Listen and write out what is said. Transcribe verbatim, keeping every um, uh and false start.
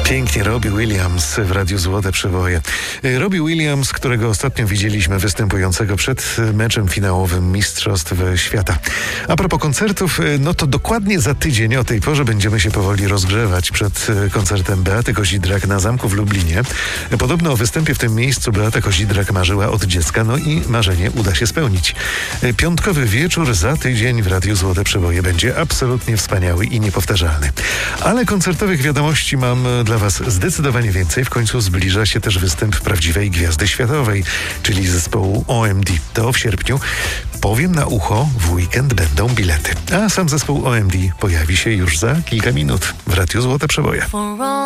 Pięknie Robbie Williams w Radiu Złote Przeboje. Robbie Williams, którego ostatnio widzieliśmy występującego przed meczem finałowym Mistrzostw Świata. A propos koncertów, no to dokładnie za tydzień o tej porze będziemy się powoli rozgrzewać przed koncertem Beaty Kozidrak na Zamku w Lublinie. Podobno o występie w tym miejscu Beata Kozidrak marzyła od dziecka, no i marzenie uda się spełnić. Piątkowy wieczór za tydzień w Radiu Złote Przeboje będzie absolutnie wspaniały i niepowtarzalny. Ale koncertowych wiadomości mam dla Was zdecydowanie więcej. W końcu zbliża się też występ prawdziwej gwiazdy światowej, czyli zespołu O M D. To w sierpniu. Powiem na ucho, w weekend będą bilety. A sam zespół O M D pojawi się już za kilka minut w Radiu Złote Przeboje.